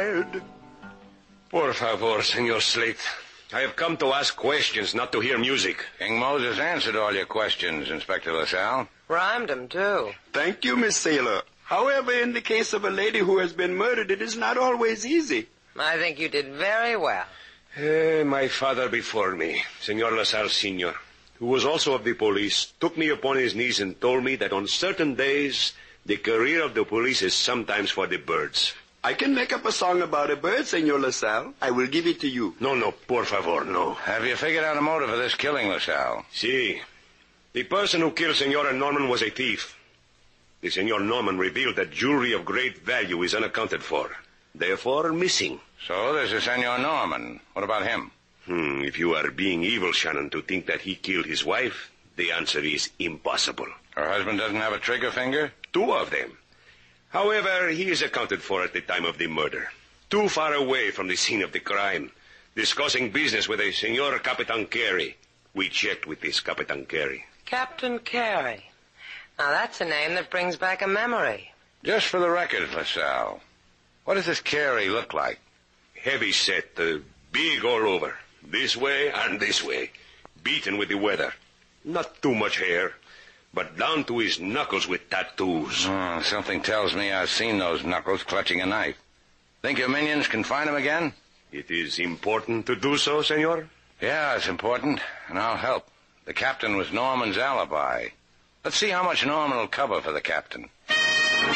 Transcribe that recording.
child. Por favor, Senor Slate. I have come to ask questions, not to hear music. King Moses answered all your questions, Inspector LaSalle. Rhymed them, too. Thank you, Miss Sailor. However, in the case of a lady who has been murdered, it is not always easy. I think you did very well. My father before me, Senor LaSalle Sr., who was also of the police, took me upon his knees and told me that on certain days, the career of the police is sometimes for the birds. I can make up a song about a bird, Senor LaSalle. I will give it to you. No, por favor, no. Have you figured out a motive for this killing, LaSalle? Si. The person who killed Senora Norman was a thief. The Senor Norman revealed that jewelry of great value is unaccounted for, therefore missing. So there's a Senor Norman. What about him? If you are being evil, Shannon, to think that he killed his wife, the answer is impossible. Her husband doesn't have a trigger finger? 2 of them. However, he is accounted for at the time of the murder. Too far away from the scene of the crime, discussing business with a Senor Capitan Carey. We checked with this Capitan Carey. Captain Carey. Now, that's a name that brings back a memory. Just for the record, LaSalle, what does this Carey look like? Heavy set, big all over. This way and this way. Beaten with the weather. Not too much hair, but down to his knuckles with tattoos. Something tells me I've seen those knuckles clutching a knife. Think your minions can find him again? It is important to do so, Senor? Yeah, it's important, and I'll help. The captain was Norman's alibi. Let's see how much Norman will cover for the captain.